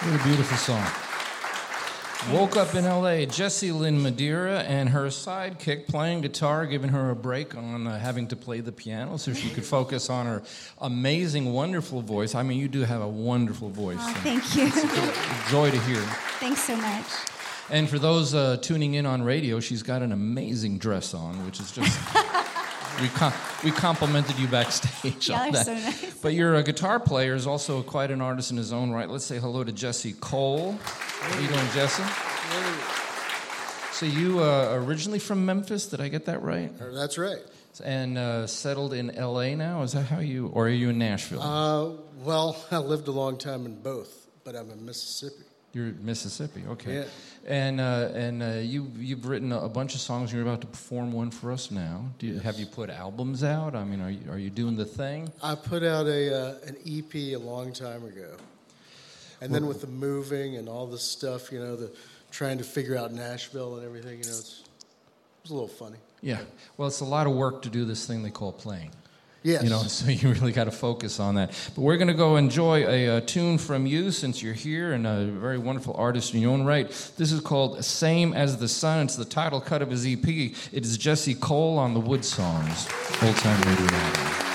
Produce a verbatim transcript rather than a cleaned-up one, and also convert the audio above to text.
What a beautiful song. Woke Up in L A, Jessie Lynn Madeira and her sidekick playing guitar, giving her a break on uh, having to play the piano so she could focus on her amazing, wonderful voice. I mean, you do have a wonderful voice. Oh, thank you. It's a joy to hear. Thanks so much. And for those uh, tuning in on radio, she's got an amazing dress on, which is just... we com- we complimented you backstage Y'all on are that. so nice. But your uh, guitar player is also quite an artist in his own right. Let's say hello to Jesse Cole. How you doing, Jesse? So you uh, originally from Memphis? Did I get that right? That's right. And uh, settled in L A now? Is that how you... Or are you in Nashville? Uh, well, I lived a long time in both, but I'm in Mississippi. You're in Mississippi, okay. Yeah. And uh, and uh, you you've written a bunch of songs. You're about to perform one for us now. Do you, Yes. Have you put albums out? I mean, are you are you doing the thing? I put out a uh, an E P a long time ago, and then with the moving and all this stuff, you know, the trying to figure out Nashville and everything, you know, it's it was a little funny. Yeah. Well, it's a lot of work to do this thing they call playing. Yes. You know, so you really got to focus on that. But we're going to go enjoy a, a tune from you since you're here and a very wonderful artist in your own right. This is called Same as the Sun. It's the title cut of his E P. It is Jesse Cole on the Wood Songs. Old Time Radio.